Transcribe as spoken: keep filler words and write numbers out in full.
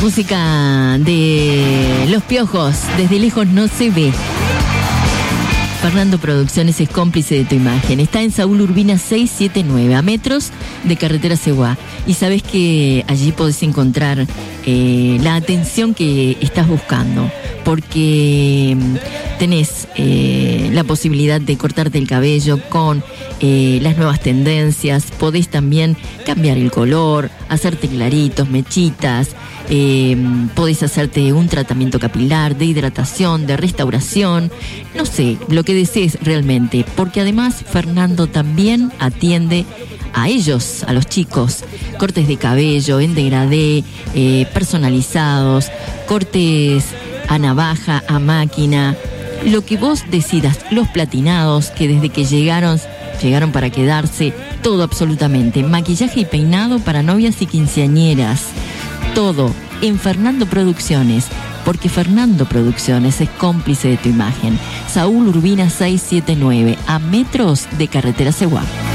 Música de Los Piojos, Desde Lejos No Se Ve. Fernando Producciones es cómplice de tu imagen. Está en Saúl Urbina seiscientos setenta y nueve, a metros de Carretera Seguá. Y sabes que allí podés encontrar eh, la atención que estás buscando, porque tenés eh, la posibilidad de cortarte el cabello con eh, las nuevas tendencias. Podés también cambiar el color, hacerte claritos, mechitas. Eh, podés hacerte un tratamiento capilar, de hidratación, de restauración, no sé, lo que desees realmente, porque además Fernando también atiende a ellos, a los chicos, cortes de cabello en degradé, eh, personalizados, cortes a navaja, a máquina, lo que vos decidas, los platinados que desde que llegaron llegaron para quedarse, todo absolutamente, maquillaje y peinado para novias y quinceañeras. Todo en Fernando Producciones, porque Fernando Producciones es cómplice de tu imagen. Saúl Urbina seiscientos setenta y nueve, a metros de Carretera Seguá.